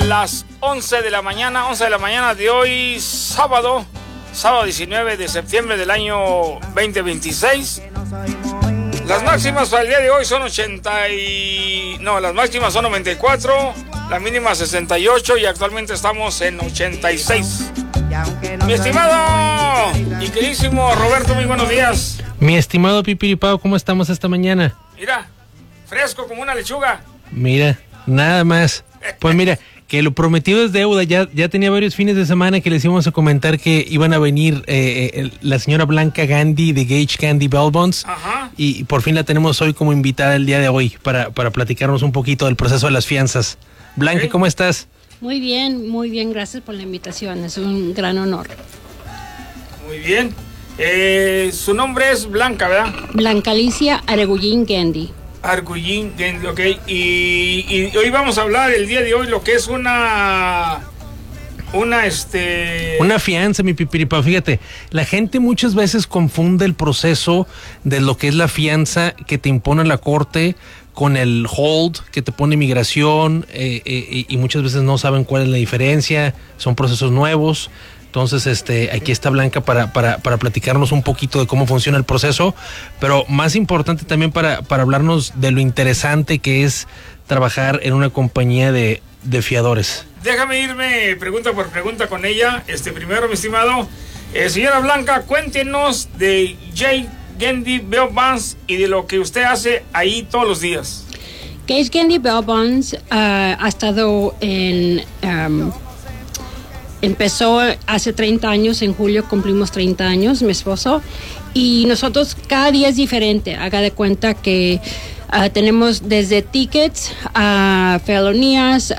las 11 de la mañana de hoy, sábado 19 de septiembre del año 2026. Las máximas para el día de hoy son las máximas son 94, la mínima 68 y actualmente estamos en 86. Mi estimado y queridísimo Roberto, muy buenos días. Mi estimado Pipiripao, ¿cómo estamos esta mañana? Mira, fresco como una lechuga. Mira, nada más. Pues mira, que lo prometido es deuda. Ya tenía varios fines de semana que les íbamos a comentar que iban a venir la señora Blanca Gandhi de Gage Gandhi Bail Bonds. Ajá. Y por fin la tenemos hoy como invitada el día de hoy para platicarnos un poquito del proceso de las fianzas. Blanca, okay. ¿Cómo estás? Muy bien, gracias por la invitación, es un gran honor. Muy bien, su nombre es Blanca, ¿verdad? Blanca Alicia Argullín Gandhi. Argullín Gandhi, ok, y hoy vamos a hablar el día de hoy lo que es una fianza, mi Pipiripa. Fíjate, la gente muchas veces confunde el proceso de lo que es la fianza que te impone la corte con el hold que te pone migración, y muchas veces no saben cuál es la diferencia, son procesos nuevos. Entonces, aquí está Blanca para platicarnos un poquito de cómo funciona el proceso, pero más importante también para hablarnos de lo interesante que es trabajar en una compañía de fiadores. Déjame irme pregunta por pregunta con ella. Primero, mi estimado, señora Blanca, cuéntenos de Gage Gandhi Bail Bonds y de lo que usted hace ahí todos los días. Gage Gandhi Bail Bonds ha estado empezó hace 30 años, en julio cumplimos 30 años, mi esposo, y nosotros cada día es diferente. Haga de cuenta que tenemos desde tickets a felonías,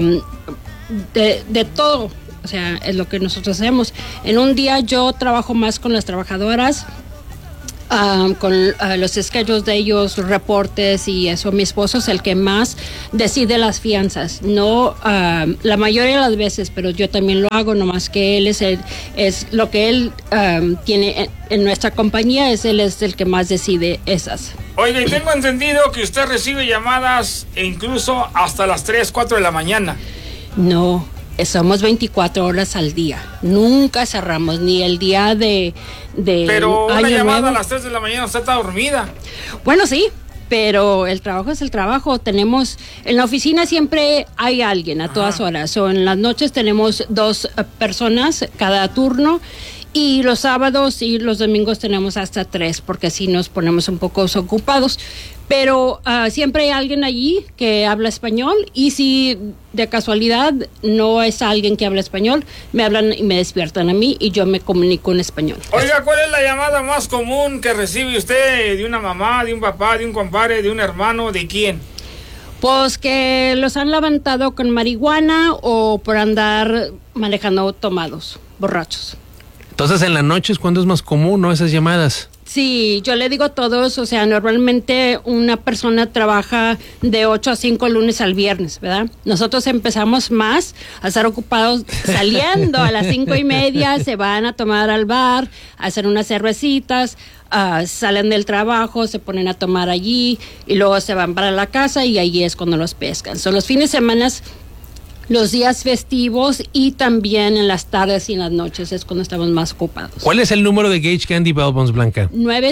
de todo, o sea, es lo que nosotros hacemos. En un día yo trabajo más con las trabajadoras, con los schedules de ellos, reportes y eso. Mi esposo es el que más decide las fianzas, no la mayoría de las veces, pero yo también lo hago, nomás que él es lo que él tiene en nuestra compañía, él es el que más decide esas. Oiga, y tengo entendido que usted recibe llamadas e incluso hasta las 3, 4 de la mañana. No, somos 24 horas al día. Nunca cerramos, ni el día de pero una año llamada nuevo. A las 3 de la mañana, usted está dormida. Bueno, sí, pero el trabajo es el trabajo. Tenemos, en la oficina siempre hay alguien a todas horas. O en las noches tenemos 2 personas cada turno. Y los sábados y los domingos tenemos hasta 3, porque así nos ponemos un poco ocupados. Pero siempre hay alguien allí que habla español, y si de casualidad no es alguien que habla español, me hablan y me despiertan a mí y yo me comunico en español. Oiga, ¿cuál es la llamada más común que recibe usted de una mamá, de un papá, de un compadre, de un hermano, de quién? Pues que los han levantado con marihuana o por andar manejando tomados, borrachos. Entonces, en la noche es cuando es más común, ¿no? Esas llamadas. Sí, yo le digo a todos, o sea, normalmente una persona trabaja de 8 a 5 lunes al viernes, ¿verdad? Nosotros empezamos más a estar ocupados saliendo a las 5:30, se van a tomar al bar, a hacer unas cervecitas, salen del trabajo, se ponen a tomar allí y luego se van para la casa y ahí es cuando los pescan. Son los fines de semana, los días festivos y también en las tardes y en las noches es cuando estamos más ocupados. ¿Cuál es el número de Gage Gandhi Bail Bonds, Blanca?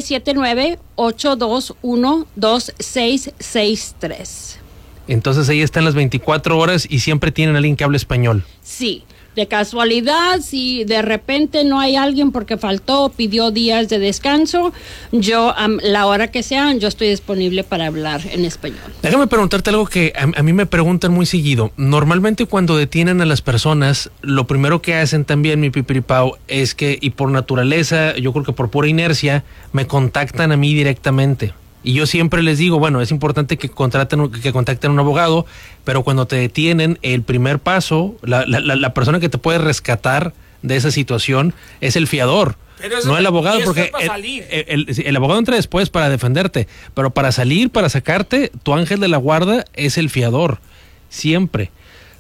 979-821-2663. Entonces ahí están las 24 horas y siempre tienen a alguien que hable español. Sí. De casualidad, si de repente no hay alguien porque faltó, pidió días de descanso, yo la hora que sea, yo estoy disponible para hablar en español. Déjame preguntarte algo que a mí me preguntan muy seguido. Normalmente cuando detienen a las personas, lo primero que hacen también, mi Pipiripao, es que, y por naturaleza, yo creo que por pura inercia, me contactan a mí directamente. Y yo siempre les digo, bueno, es importante que contacten a un abogado, pero cuando te detienen, el primer paso, la persona que te puede rescatar de esa situación es el fiador, no el abogado, porque el abogado entra después para defenderte, pero para salir, para sacarte, tu ángel de la guarda es el fiador, siempre.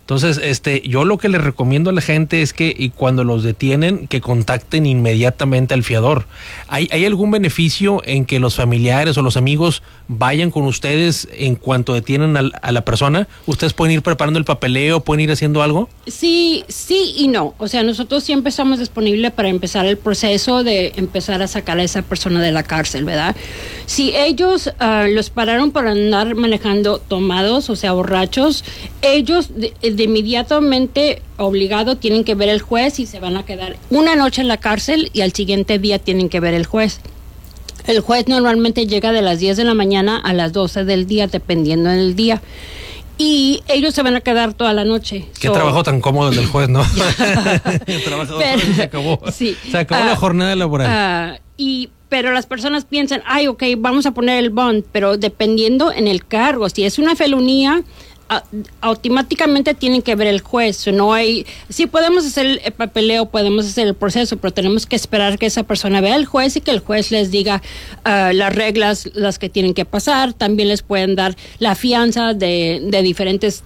Entonces, yo lo que le recomiendo a la gente es que y cuando los detienen, que contacten inmediatamente al fiador. ¿Hay algún beneficio en que los familiares o los amigos vayan con ustedes en cuanto detienen a la persona? ¿Ustedes pueden ir preparando el papeleo, pueden ir haciendo algo? Sí y no. O sea, nosotros siempre estamos disponibles para empezar el proceso de empezar a sacar a esa persona de la cárcel, ¿verdad? Si ellos los pararon por andar manejando tomados, o sea, borrachos, ellos de inmediatamente obligado tienen que ver el juez y se van a quedar una noche en la cárcel y al siguiente día tienen que ver el juez. El juez normalmente llega de las 10 de la mañana a las 12 del día, dependiendo del día. Y ellos se van a quedar toda la noche. Qué trabajo tan cómodo el del juez, ¿no? Se acabó. Sí. Se acabó la jornada laboral. Pero las personas piensan, ok, vamos a poner el bond, pero dependiendo en el cargo, si es una felonía, automáticamente tienen que ver el juez. No hay, sí podemos hacer el papeleo, podemos hacer el proceso, pero tenemos que esperar que esa persona vea al juez y que el juez les diga las reglas, las que tienen que pasar. También les pueden dar la fianza de diferentes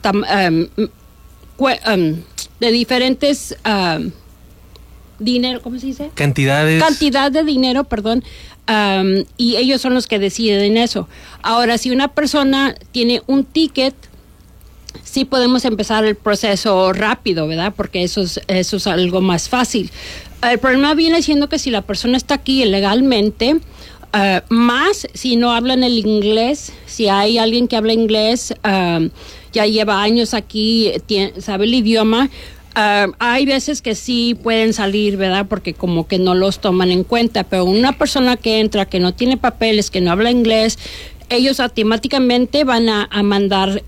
dinero, ¿cómo se dice? Cantidad de dinero, perdón. Y ellos son los que deciden eso. Ahora, si una persona tiene un ticket, sí podemos empezar el proceso rápido, ¿verdad? Porque eso es algo más fácil. El problema viene siendo que si la persona está aquí ilegalmente, más si no hablan el inglés, si hay alguien que habla inglés, ya lleva años aquí, sabe el idioma, hay veces que sí pueden salir, ¿verdad? Porque como que no los toman en cuenta, pero una persona que entra, que no tiene papeles, que no habla inglés, ellos automáticamente van a mandar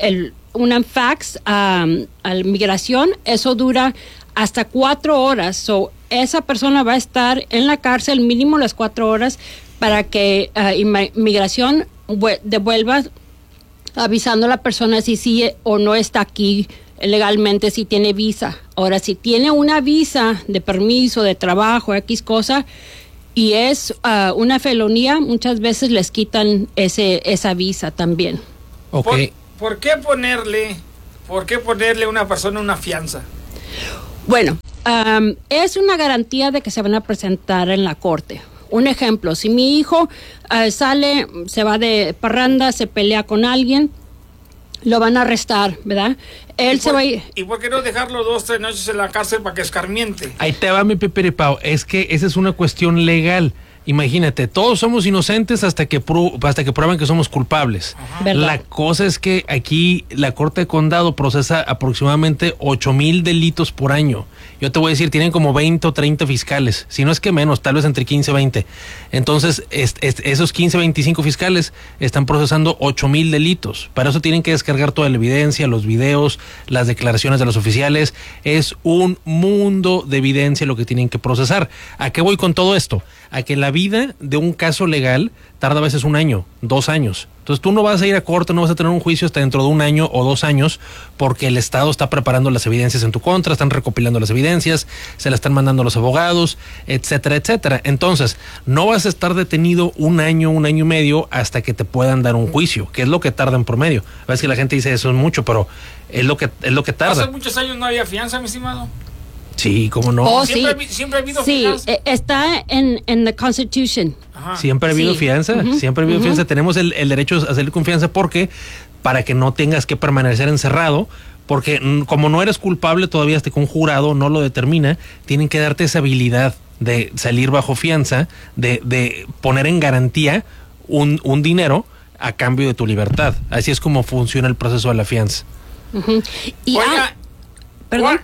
una fax a la migración. Eso dura hasta 4 horas. So, esa persona va a estar en la cárcel mínimo las 4 horas para que migración devuelva avisando a la persona si sí o no está aquí legalmente, si tiene visa. Ahora, si tiene una visa de permiso, de trabajo, X cosa, y es una felonía, muchas veces les quitan esa visa también. Okay. ¿Por qué ponerle a una persona una fianza? Bueno, es una garantía de que se van a presentar en la corte. Un ejemplo, si mi hijo sale, se va de parranda, se pelea con alguien, lo van a arrestar, ¿verdad? ¿Y por qué no dejarlo 2-3 noches en la cárcel para que escarmiente? Ahí te va mi pipiripao. Es que esa es una cuestión legal. Imagínate, todos somos inocentes hasta que prueban que somos culpables. La cosa es que aquí la Corte de Condado procesa aproximadamente 8,000 delitos por año. Yo te voy a decir, tienen como 20 o 30 fiscales, si no es que menos, tal vez entre 15 y 20. Entonces, esos 15, 25 fiscales están procesando 8,000 delitos. Para eso tienen que descargar toda la evidencia, los videos, las declaraciones de los oficiales. Es un mundo de evidencia lo que tienen que procesar. ¿A qué voy con todo esto? A que la vida de un caso legal tarda a veces 1 año, 2 años. Entonces tú no vas a ir a corte, no vas a tener un juicio hasta dentro de 1 año o 2 años porque el Estado está preparando las evidencias en tu contra, están recopilando las evidencias, se las están mandando a los abogados, etcétera, etcétera. Entonces, no vas a estar detenido 1 año, 1 año y medio hasta que te puedan dar un juicio, que es lo que tarda en promedio. A veces que la gente dice eso es mucho, pero es lo que tarda. Hace muchos años no había fianza, mi estimado. Sí, ¿cómo no? Siempre ha habido fianza. Sí, está en the Constitution. Ajá. Siempre ha habido fianza, siempre ha habido fianza. Tenemos el derecho a hacerle confianza porque para que no tengas que permanecer encerrado, porque como no eres culpable todavía hasta que un jurado no lo determina, tienen que darte esa habilidad de salir bajo fianza, de poner en garantía un dinero a cambio de tu libertad. Así es como funciona el proceso de la fianza. Y oiga, perdón.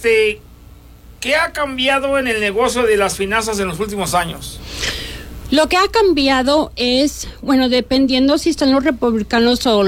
¿Qué ha cambiado en el negocio de las finanzas en los últimos años? Lo que ha cambiado es, bueno, dependiendo si están los republicanos o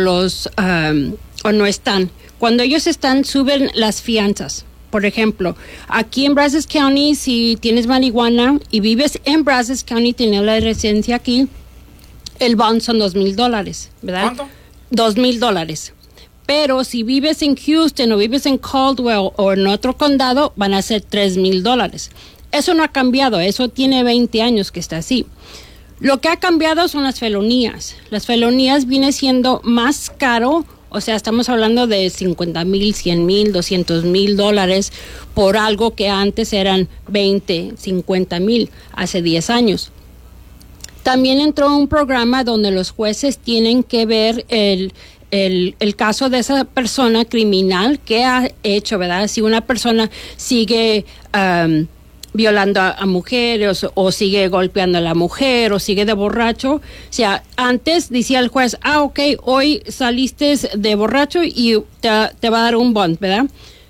o no están. Cuando ellos están, suben las fianzas. Por ejemplo, aquí en Brazos County, si tienes marihuana y vives en Brazos County, tienes la residencia aquí, el bond son $2,000, ¿verdad? ¿Cuánto? $2,000. Pero si vives en Houston o vives en Caldwell o en otro condado, van a ser $3,000. Eso no ha cambiado, eso tiene 20 años que está así. Lo que ha cambiado son las felonías. Las felonías viene siendo más caro O sea, estamos hablando de 50,000, 100,000, 200,000 dólares por algo que antes eran 20, 50,000, hace 10 años. También entró un programa donde los jueces tienen que ver el caso de esa persona criminal que ha hecho, ¿verdad? Si una persona sigue violando a mujeres o sigue golpeando a la mujer o sigue de borracho. O sea, antes decía el juez, ok, hoy saliste de borracho y te va a dar un bond, ¿verdad?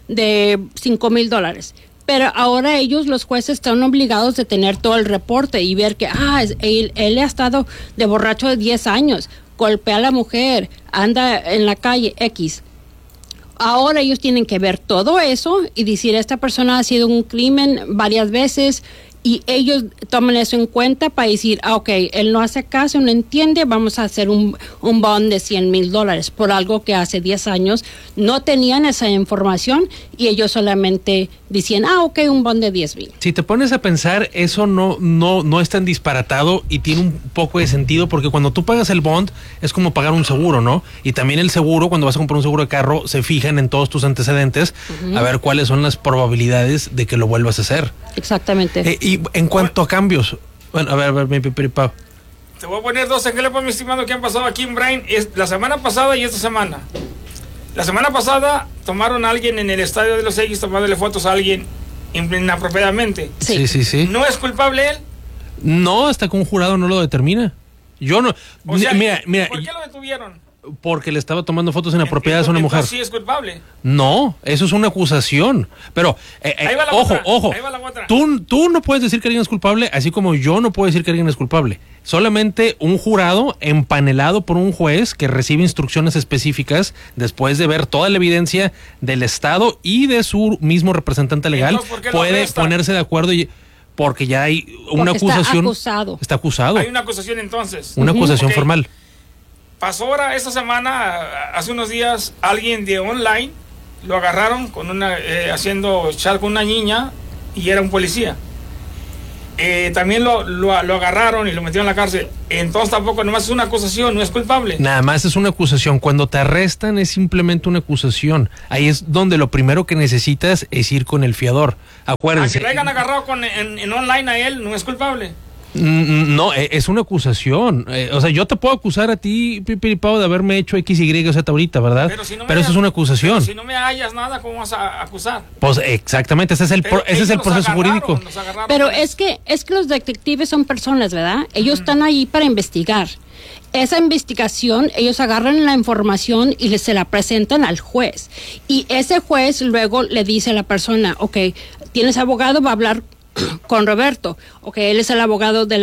De $5,000. Pero ahora ellos, los jueces, están obligados de tener todo el reporte y ver que, él ha estado de borracho de 10 años, golpea a la mujer, anda en la calle, X. Ahora ellos tienen que ver todo eso y decir, esta persona ha sido un crimen varias veces, y ellos toman eso en cuenta para decir, ok, él no hace caso, no entiende, vamos a hacer un bond de $100,000 por algo que hace 10 años no tenían esa información y ellos solamente decían, ok, un bond de 10,000. Si te pones a pensar, eso no es tan disparatado y tiene un poco de sentido, porque cuando tú pagas el bond es como pagar un seguro, ¿no? Y también el seguro, cuando vas a comprar un seguro de carro, se fijan en todos tus antecedentes, a ver cuáles son las probabilidades de que lo vuelvas a hacer. Exactamente. Y en cuanto a cambios, bueno, a ver, mi Pau. Te voy a poner dos ejemplos, mi estimado, que han pasado aquí en Bryan la semana pasada y esta semana. La semana pasada tomaron a alguien en el estadio de los X, tomándole fotos a alguien inapropiadamente. Sí. ¿No es culpable él? No, hasta que un jurado no lo determina. Yo no. O sea, mira, ¿por qué lo detuvieron? Porque le estaba tomando fotos inapropiadas a una mujer. Sí es culpable. No, eso es una acusación. Pero, ojo. Ahí va la otra. Tú no puedes decir que alguien es culpable, así como yo no puedo decir que alguien es culpable. Solamente un jurado empanelado por un juez que recibe instrucciones específicas después de ver toda la evidencia del Estado y de su mismo representante legal, puede ponerse de acuerdo porque ya hay una acusación. Está acusado. Hay una acusación entonces. Una acusación formal. Pasó ahora esta semana, hace unos días, alguien de online lo agarraron con haciendo chat con una niña y era un policía. También lo agarraron y lo metieron en la cárcel. Entonces tampoco, nomás es una acusación, no es culpable. Nada más es una acusación. Cuando te arrestan es simplemente una acusación. Ahí es donde lo primero que necesitas es ir con el fiador. Acuérdense. Aunque lo hayan agarrado en online a él, no es culpable. No, es una acusación. O sea, yo te puedo acusar a ti, Pipiripao, de haberme hecho X, Y o Z ahorita, ¿verdad? Pero eso es una acusación. Pero si no me hallas nada, ¿cómo vas a acusar? Pues exactamente, ese es el proceso jurídico. Pero es que los detectives son personas, ¿verdad? Ellos están ahí para investigar. Esa investigación, ellos agarran la información y se la presentan al juez. Y ese juez luego le dice a la persona, ok, ¿tienes abogado? Va a hablar con Roberto. Ok, él es el abogado de